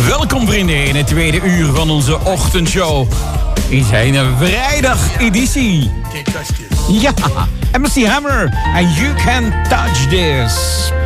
Welkom vrienden in het tweede uur van onze ochtendshow. In zijn vrijdageditie. Ja, MC Hammer en You Can Touch This.